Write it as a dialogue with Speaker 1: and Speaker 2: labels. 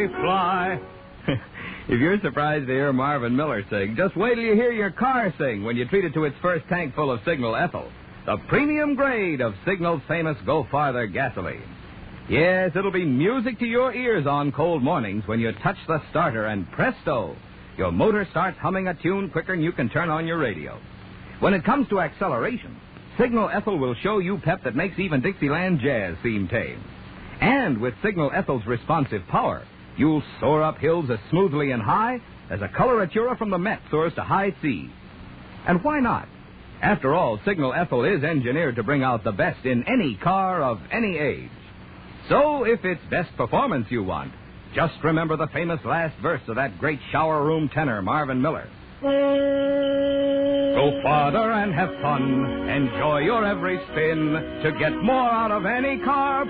Speaker 1: fly. If you're surprised to hear Marvin Miller sing, just wait till you hear your car sing when you treat it to its first tank full of Signal Ethyl, the premium grade of Signal's famous Go Farther gasoline. Yes, it'll be music to your ears on cold mornings when you touch the starter and presto, your motor starts humming a tune quicker than you can turn on your radio. When it comes to acceleration, Signal Ethyl will show you pep that makes even Dixieland jazz seem tame. And with Signal Ethyl's responsive power, you'll soar up hills as smoothly and high as a coloratura from the Met soars to high C. And why not? After all, Signal Ethyl is engineered to bring out the best in any car of any age. So if it's best performance you want, just remember the famous last verse of that great shower room tenor, Marvin Miller. Go farther and have fun. Enjoy your every spin to get more out of any car.